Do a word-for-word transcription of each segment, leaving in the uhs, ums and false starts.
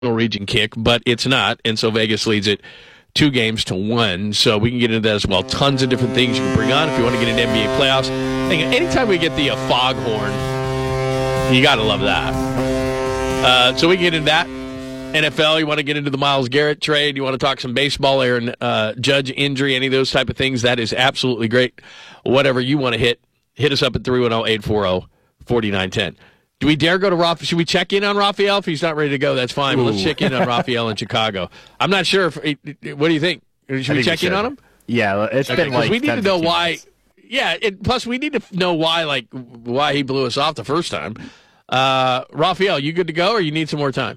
region kick, but it's not, and so Vegas leads it two games to one. So we can get into that as well. Tons of different things you can bring on if you want to get into N B A playoffs. And anytime we get the uh, foghorn, you got to love that. Uh, so we can get into that. N F L, you want to get into the Myles Garrett trade, you want to talk some baseball, Aaron uh, Judge injury, any of those type of things, that is absolutely great. Whatever you want to hit, hit us up at three one zero, eight four zero, four nine one zero. Do we dare go to Raphael? Should we check in on Raphael? If he's not ready to go, that's fine. But let's check in on Raphael in Chicago. I'm not sure. If What do you think? Should we check in on him? Yeah, it's okay, been like we need to know why. Minutes. Yeah, it, plus we need to know why, like why he blew us off the first time. Uh, Raphael, you good to go, or you need some more time?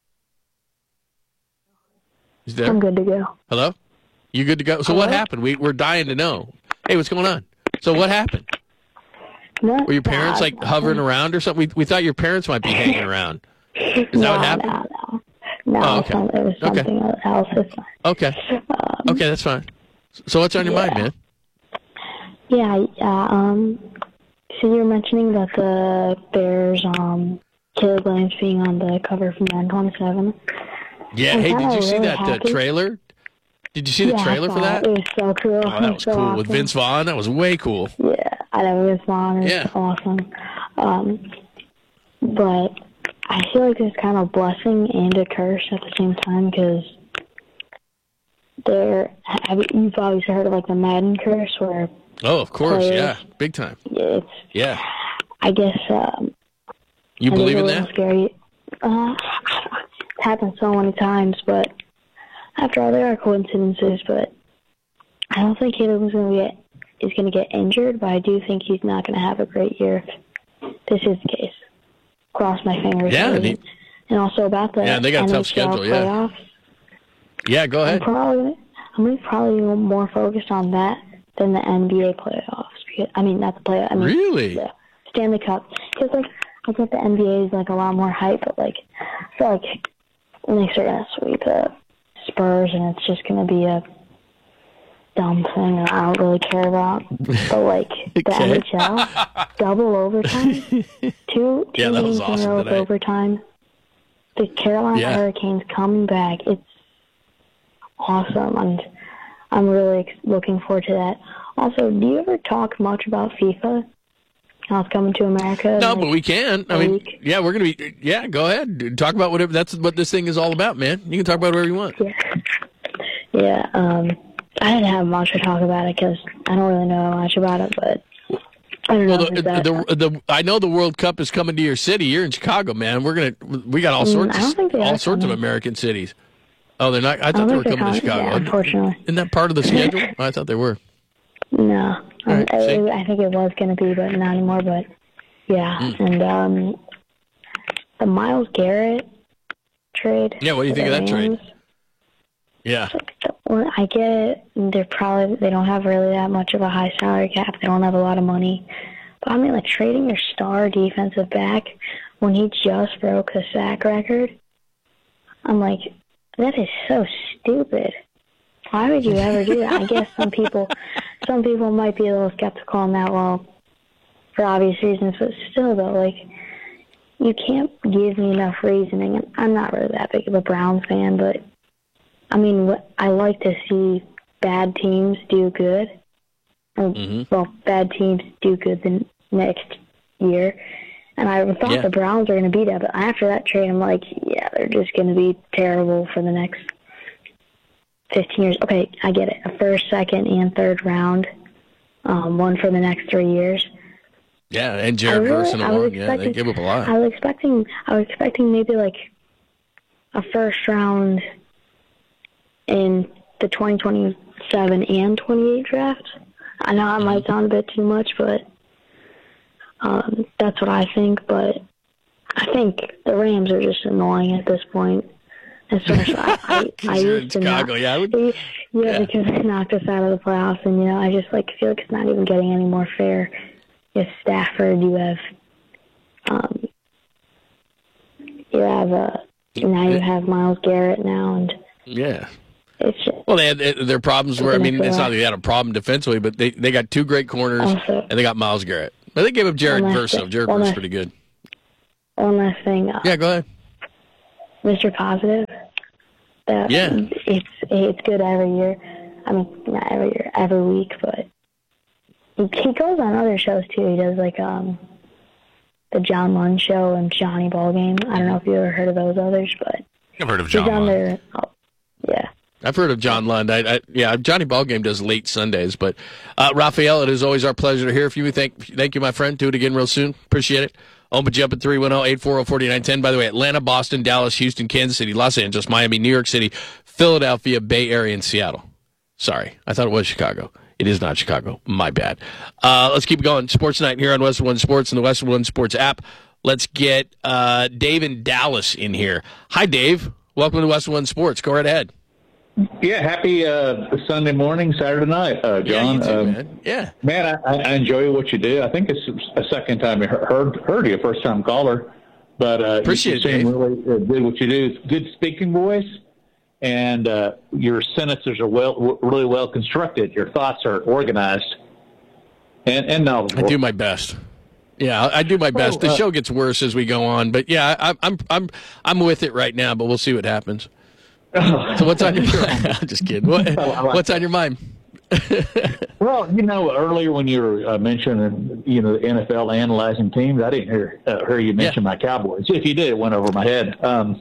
Is there? I'm good to go. Hello? You good to go? So Hello? What happened? We, we're dying to know. Hey, what's going on? So what happened? No, Were your parents, like, hovering around or something? We, we thought your parents might be hanging around. Is that no, what happened? No, no, no. Oh, okay. It was something okay. else. It's fine. Okay. Um, okay, that's fine. So what's on your yeah. mind, man? Yeah, yeah. Um, so you were mentioning that the Bears, um, Caleb Williams being on the cover from Madden twenty-seven. Yeah, I'm hey, did you really see that uh, trailer? Did you see the yeah, trailer for that? It was so cool. Oh, that was so cool. awesome. With Vince Vaughn, that was way cool. Yeah, I know Vince Vaughn is yeah. awesome. Um, but I feel like it's kind of a blessing and a curse at the same time because there, have, you've always heard of like the Madden curse where. Oh, of course, players, yeah, big time. It's yeah. I guess. Um, you I believe in it's a that? Scary. Uh, it's happened so many times, but after all, there are coincidences. But I don't think Caleb is going to get is going to get injured. But I do think he's not going to have a great year if this is the case. Cross my fingers. Yeah, and, he, and also about the yeah, they got a tough schedule. Playoffs, yeah, yeah. Go ahead. I'm probably I'm gonna probably be more focused on that than the N B A playoffs. Because, I mean, not the playoffs. I mean, really? The Stanley Cup. Because like I think the N B A is like a lot more hype, but like I feel like Knicks are gonna sweep the Spurs, and it's just gonna be a dumb thing that I don't really care about. But like the okay. N H L, double overtime, two two yeah, that was games awesome in a row with tonight. overtime. The Carolina yeah. Hurricanes coming back. It's awesome, and I'm really ex- looking forward to that. Also, do you ever talk much about FIFA? How it's coming to America? No, like, but we can. I mean, week? yeah, we're going to be, yeah, go ahead. Talk about whatever, that's what this thing is all about, man. You can talk about whatever you want. Yeah. Yeah, um, I didn't have much to talk about it because I don't really know much about it, but I don't know. Well, the, that, the, the, I know the World Cup is coming to your city. You're in Chicago, man. We're going to, we got all sorts, I don't think they all are sorts of coming. American cities. Oh, they're not? I I thought don't they were think coming to they're Chicago. coming, yeah, unfortunately. Isn't that part of the schedule? I thought they were. No. Right, I, see? I think it was going to be, but not anymore. But, yeah. Mm. And um, the Myles Garrett trade. Yeah, what do you think of that trade? Yeah. Well, I get it. They're probably, they don't have really that much of a high salary cap. They don't have a lot of money. But, I mean, like, trading your star defensive back when he just broke the sack record, I'm like, that is so stupid. Why would you ever do that? I guess some people some people might be a little skeptical on that, well, for obvious reasons, but still, though, like, you can't give me enough reasoning. And I'm not really that big of a Browns fan, but, I mean, I like to see bad teams do good. Or, mm-hmm. Well, bad teams do good the next year. And I thought yeah. the Browns were going to beat that, but after that trade, I'm like, yeah, they're just going to be terrible for the next fifteen years. Okay, I get it. A first, second, and third round, um, one for the next three years. Yeah, and Jared really, Verse in a one. Yeah, they give up a lot. I was expecting, I was expecting maybe like a first round in the twenty twenty-seven and twenty-eight draft. I know it might sound a bit too much, but um, that's what I think. But I think the Rams are just annoying at this point. Especially, I, I, I used to Chicago, not, yeah, I would, yeah, yeah, because they knocked us out of the playoffs, and you know, I just like feel like it's not even getting any more fair. You have Stafford, you have, um, you have uh, now you have Myles Garrett now, and yeah. It's just, well, they had their problems where, I mean, it's not that they had a problem defensively, but they, they got two great corners, also, and they got Myles Garrett. But they gave up Jared Verse, so Jared Verse is pretty good. One last thing. Uh, yeah, go ahead. Mister Positive. Uh, Yeah. It's it's good every year. I mean, not every year, every week, but he, he goes on other shows too. He does like um the John Lund Show and Johnny Ballgame. I don't know if you ever heard of those others, but I've heard of John he's on Lund. there. Oh, yeah. I've heard of John Lund. I, I, yeah, Johnny Ballgame does late Sundays. But, uh, Raphael, it is always our pleasure to hear from you. Thank, thank you, my friend. Do it again real soon. Appreciate it. Open jump at three one zero, eight four zero, four nine one zero. By the way, Atlanta, Boston, Dallas, Houston, Kansas City, Los Angeles, Miami, New York City, Philadelphia, Bay Area, and Seattle. Sorry, I thought it was Chicago. It is not Chicago. My bad. Uh, let's keep going. Sports Night here on Western One Sports and the Western One Sports app. Let's get uh, Dave in Dallas in here. Hi, Dave. Welcome to Western One Sports. Go right ahead. Yeah, happy uh, Sunday morning, Saturday night, uh, John. Yeah, you too, um, man. Yeah. Man, I, I enjoy what you do. I think it's a second time I heard heard you, first time caller. But uh, Appreciate you, it, you Dave. seem really uh, good what you do. Good speaking voice, and uh, your sentences are well, really well constructed. Your thoughts are organized and, and knowledgeable. I do my best. Yeah, I do my best. The uh, show gets worse as we go on, but yeah, I, I'm I'm I'm with it right now. But we'll see what happens. So what's on your mind? I'm just kidding. What, what's on your mind? Well, you know, earlier when you were uh, mentioning, you know, the N F L analyzing teams, I didn't hear uh, hear you mention Yeah. my Cowboys. If you did, it went over my head. Um,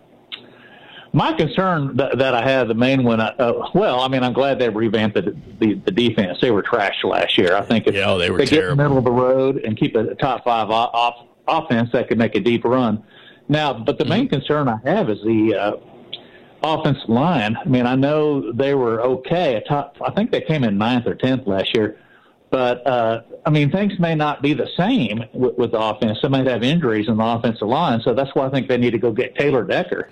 my concern that, that I had, the main one, uh, well, I mean, I'm glad they revamped the, the the defense. They were trashed last year. I think if Yeah, oh, they were they get in terrible. the middle of the road and keep a top five off, off, offense, that could make a deep run. Now, but the Mm-hmm. main concern I have is the uh, offensive line. I mean, I know they were okay. A top, I think they came in ninth or tenth last year. But, uh, I mean, things may not be the same with, with the offense. They might have injuries in the offensive line. So that's why I think they need to go get Taylor Decker.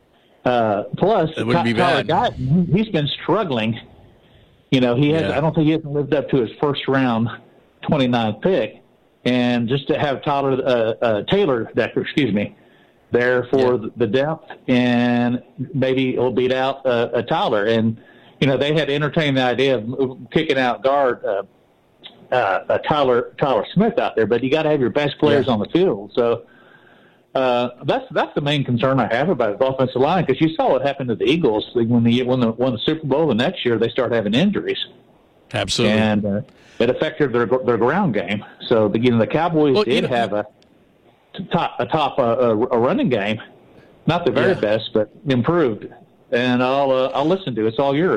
Uh, plus, That wouldn't be Tyler bad. Guyton, he's been struggling. You know, he has. Yeah. I don't think he hasn't lived up to his first round twenty-ninth pick. And just to have Tyler uh, uh, Taylor Decker, excuse me, there for Yeah. the depth, and maybe it'll beat out uh, uh, Tyler. And you know, they had entertained the idea of kicking out guard uh, uh, uh, Tyler Tyler Smith out there, but you got to have your best players Yeah. on the field. So uh, that's that's the main concern I have about the offensive line, because you saw what happened to the Eagles when they when they won the Super Bowl. The next year, they started having injuries, Absolutely. and uh, it affected their their ground game. So the, you know, the Cowboys Well, you did know- have a top a top uh, a, a running game, not the very Yeah. best, but improved. And I'll uh, I'll listen to it. It's all yours.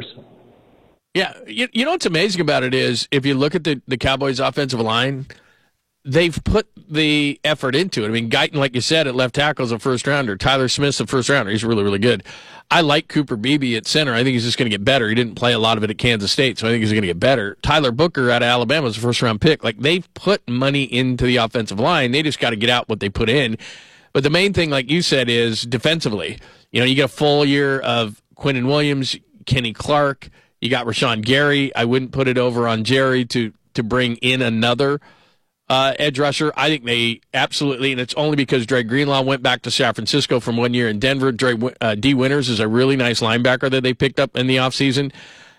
Yeah, you, you know what's amazing about it is if you look at the, the Cowboys' offensive line, they've put the effort into it. I mean, Guyton, like you said, at left tackle is a first rounder. Tyler Smith's a first rounder. He's really, really good. I like Cooper Beebe at center. I think he's just going to get better. He didn't play a lot of it at Kansas State, so I think he's going to get better. Tyler Booker out of Alabama is a first round pick. Like, they've put money into the offensive line. They just got to get out what they put in. But the main thing, like you said, is defensively. You know, you get a full year of Quinnen Williams, Kenny Clark. You got Rashawn Gary. I wouldn't put it over on Jerry to to bring in another uh, edge rusher. I think they absolutely, and it's only because Dre Greenlaw went back to San Francisco from one year in Denver. Dre uh, D. Winters is a really nice linebacker that they picked up in the offseason.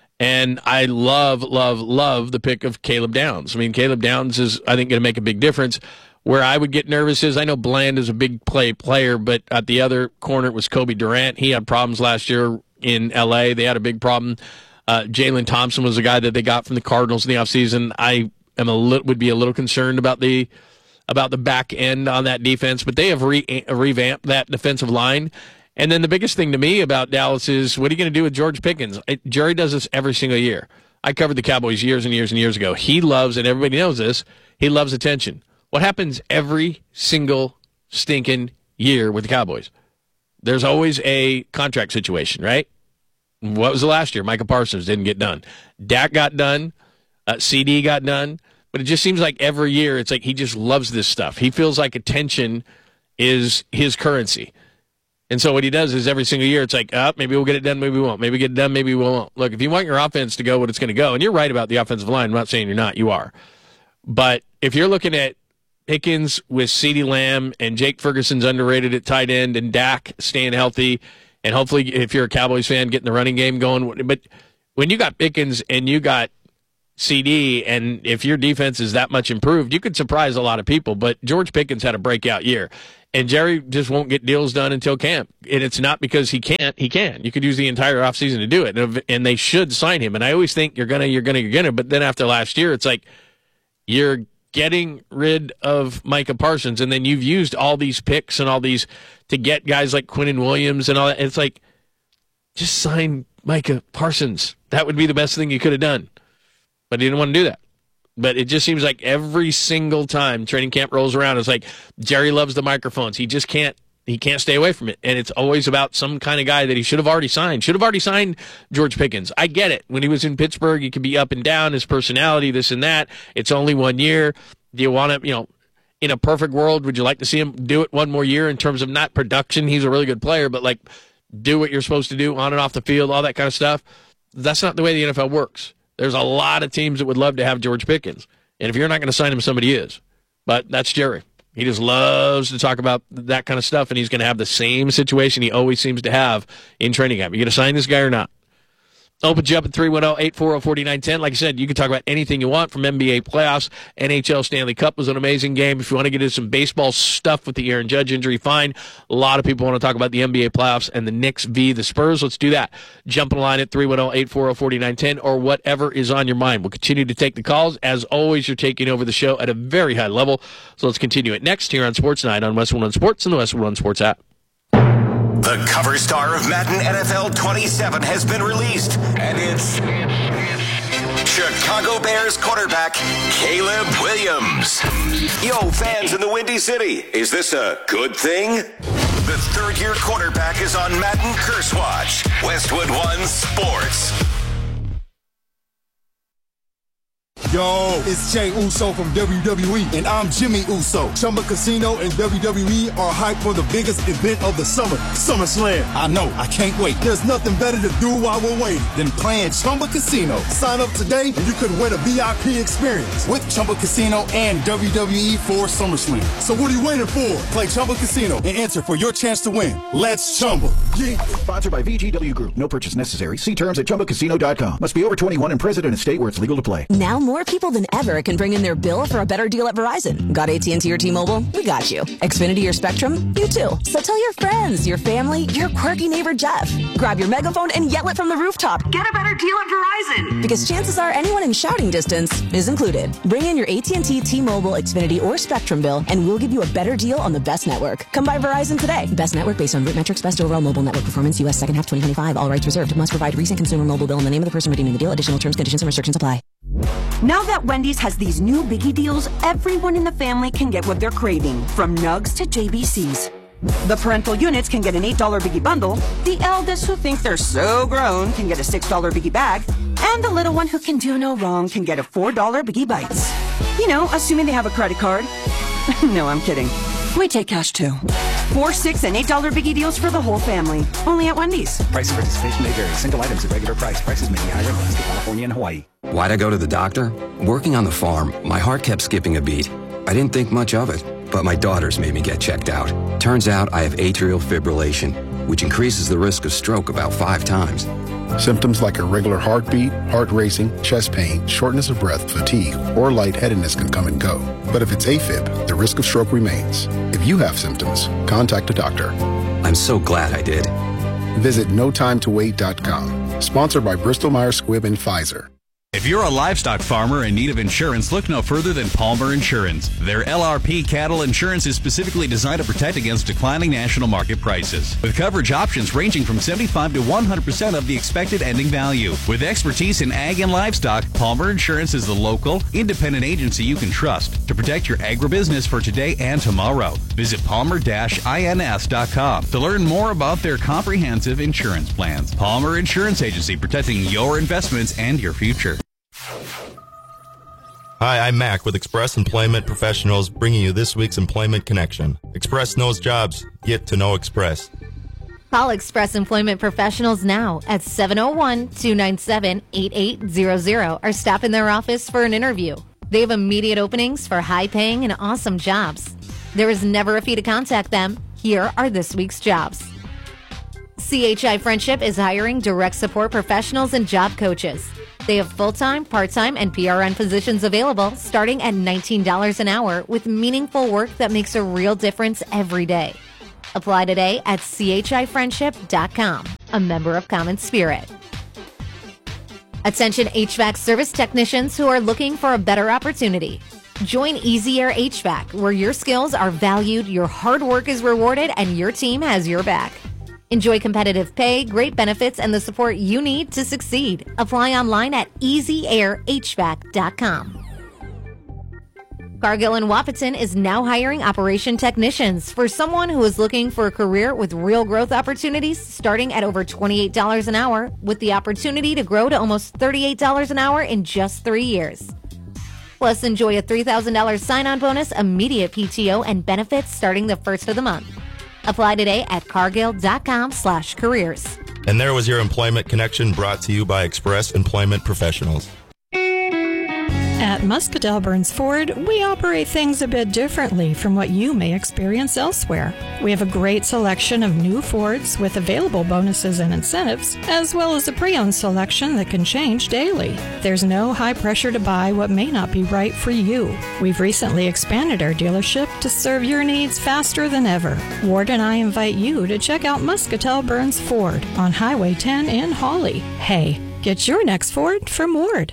And I love, love, love the pick of Caleb Downs. I mean, Caleb Downs is, I think, going to make a big difference. Where I would get nervous is I know Bland is a big play player, but at the other corner it was Kobe Durant. He had problems last year in L A. They had a big problem. Uh, Jalen Thompson was a guy that they got from the Cardinals in the offseason. I am a li- would be a little concerned about the about the back end on that defense, but they have re- revamped that defensive line. And then the biggest thing to me about Dallas is, what are you going to do with George Pickens? It, Jerry does this every single year. I covered the Cowboys years and years and years ago. He loves, and everybody knows this, he loves attention. What happens every single stinking year with the Cowboys? There's always a contract situation, right? What was the last year? Micah Parsons didn't get done. Dak got done. Uh, C D got done. But it just seems like every year it's like he just loves this stuff. He feels like attention is his currency. And so what he does is every single year it's like, oh, maybe we'll get it done, maybe we won't. Maybe get it done, maybe we won't. Look, if you want your offense to go what it's going to go, and you're right about the offensive line. I'm not saying you're not. You are. But if you're looking at Pickens with CeeDee Lamb and Jake Ferguson's underrated at tight end and Dak staying healthy, and hopefully if you're a Cowboys fan, getting the running game going. But when you got Pickens and you got C D, and if your defense is that much improved, you could surprise a lot of people. But George Pickens had a breakout year. And Jerry just won't get deals done until camp. And it's not because he can't. He can. You could use the entire offseason to do it. And, and they should sign him. And I always think you're going to, you're going to, you're going to. But then after last year, it's like you're getting rid of Micah Parsons. And then you've used all these picks and all these to get guys like Quinnen Williams and all that. It's like, just sign Micah Parsons. That would be the best thing you could have done. But he didn't want to do that. But it just seems like every single time training camp rolls around, it's like Jerry loves the microphones. He just can't he can't stay away from it. And it's always about some kind of guy that he should have already signed. Should have already signed George Pickens. I get it. When he was in Pittsburgh, he could be up and down, his personality, this and that. It's only one year. Do you want to, you know, in a perfect world, would you like to see him do it one more year in terms of not production? He's a really good player, but like do what you're supposed to do on and off the field, all that kind of stuff. That's not the way the N F L works. There's a lot of teams that would love to have George Pickens. And if you're not going to sign him, somebody is. But that's Jerry. He just loves to talk about that kind of stuff, and he's going to have the same situation he always seems to have in training camp. You going to sign this guy or not? Opens you up at three one zero, eight four zero, four nine one zero. Like I said, you can talk about anything you want from N B A playoffs. N H L Stanley Cup was an amazing game. If you want to get into some baseball stuff with the Aaron Judge injury, fine. A lot of people want to talk about the N B A playoffs and the Knicks v. the Spurs. Let's do that. Jump on the line at three one zero, eight four zero, four nine one zero or whatever is on your mind. We'll continue to take the calls. As always, you're taking over the show at a very high level. So let's continue it next here on Sports Night on Westwood One Sports and the Westwood One Sports app. The cover star of Madden N F L twenty-seven has been released, and it's Chicago Bears quarterback Caleb Williams. Yo, fans in the Windy City, is this a good thing? The third-year quarterback is on Madden Curse Watch. Westwood One Sports. Yo, it's Jey Uso from W W E, and I'm Jimmy Uso. Chumba Casino and W W E are hyped for the biggest event of the summer, SummerSlam. I know, I can't wait. There's nothing better to do while we're waiting than playing Chumba Casino. Sign up today, and you could win a V I P experience with Chumba Casino and W W E for SummerSlam. So what are you waiting for? Play Chumba Casino and enter for your chance to win. Let's Chumba. Yeah. Sponsored by V G W Group. No purchase necessary. See terms at chumba casino dot com. Must be over twenty-one and present in a state where it's legal to play. Now more people than ever can bring in their bill for a better deal at Verizon. Got A T and T or T-Mobile? We got you. Xfinity or Spectrum? You too. So tell your friends, your family, your quirky neighbor Jeff. Grab your megaphone and yell it from the rooftop. Get a better deal at Verizon. Because chances are anyone in shouting distance is included. Bring in your A T and T, T-Mobile, Xfinity, or Spectrum bill, and we'll give you a better deal on the best network. Come by Verizon today. Best network based on root metrics, best overall mobile network performance, U S second half twenty twenty-five. All rights reserved. Must provide recent consumer mobile bill and the name of the person redeeming the deal. Additional terms, conditions, and restrictions apply. Now that Wendy's has these new biggie deals, everyone in the family can get what they're craving, from nugs to J B Cs. The parental units can get an eight dollar biggie bundle, the eldest who think they're so grown can get a six dollar biggie bag, and the little one who can do no wrong can get a four dollar biggie bites. You know, assuming they have a credit card. No, I'm kidding. We take cash too. Four, six, and eight dollar biggie deals for the whole family. Only at Wendy's. Price of participation may vary. Single items at regular price. Prices may be higher in Alaska, California, and Hawaii. Why'd I go to the doctor? Working on the farm, my heart kept skipping a beat. I didn't think much of it, but my daughters made me get checked out. Turns out I have atrial fibrillation, which increases the risk of stroke about five times. Symptoms like irregular heartbeat, heart racing, chest pain, shortness of breath, fatigue, or lightheadedness can come and go. But if it's AFib, the risk of stroke remains. If you have symptoms, contact a doctor. I'm so glad I did. Visit no time to wait dot com. Sponsored by Bristol Myers Squibb and Pfizer. If you're a livestock farmer in need of insurance, look no further than Palmer Insurance. Their L R P cattle insurance is specifically designed to protect against declining national market prices, with coverage options ranging from seventy-five to one hundred percent of the expected ending value. With expertise in ag and livestock, Palmer Insurance is the local, independent agency you can trust to protect your agribusiness for today and tomorrow. Visit palmer dash ins dot com to learn more about their comprehensive insurance plans. Palmer Insurance Agency, protecting your investments and your future. Hi, I'm Mac with Express Employment Professionals, bringing you this week's Employment Connection. Express knows jobs. Get to know Express. Call Express Employment Professionals now at seven oh one, two nine seven, eight eight zero zero or stop in their office for an interview. They have immediate openings for high-paying and awesome jobs. There is never a fee to contact them. Here are this week's jobs. C H I Friendship is hiring direct support professionals and job coaches. They have full-time, part-time, and P R N positions available starting at nineteen dollars an hour with meaningful work that makes a real difference every day. Apply today at c h i friendship dot com, a member of Common Spirit. Attention H V A C service technicians who are looking for a better opportunity. Join Easy Air H V A C, where your skills are valued, your hard work is rewarded, and your team has your back. Enjoy competitive pay, great benefits, and the support you need to succeed. Apply online at easy air h v a c dot com. Cargill and Wahpeton is now hiring operation technicians for someone who is looking for a career with real growth opportunities starting at over twenty-eight dollars an hour with the opportunity to grow to almost thirty-eight dollars an hour in just three years. Plus, enjoy a three thousand dollars sign-on bonus, immediate P T O, and benefits starting the first of the month. Apply today at cargill.com slash careers. And there was your Employment Connection brought to you by Express Employment Professionals. At Muscatell Burns Ford, we operate things a bit differently from what you may experience elsewhere. We have a great selection of new Fords with available bonuses and incentives, as well as a pre-owned selection that can change daily. There's no high pressure to buy what may not be right for you. We've recently expanded our dealership to serve your needs faster than ever. Ward and I invite you to check out Muscatell Burns Ford on Highway ten in Hawley. Hey, get your next Ford from Ward.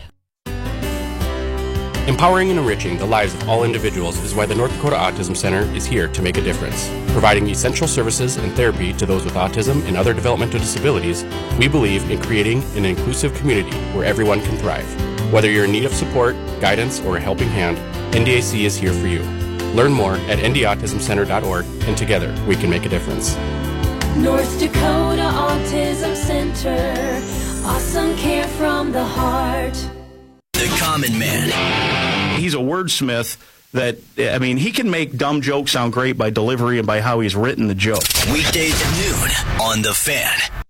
Empowering and enriching the lives of all individuals is why the North Dakota Autism Center is here to make a difference. Providing essential services and therapy to those with autism and other developmental disabilities, we believe in creating an inclusive community where everyone can thrive. Whether you're in need of support, guidance, or a helping hand, N D A C is here for you. Learn more at n d autism center dot org, and together we can make a difference. North Dakota Autism Center, awesome care from the heart. The Common Man. He's a wordsmith that, I mean, he can make dumb jokes sound great by delivery and by how he's written the joke. Weekdays at noon on The Fan.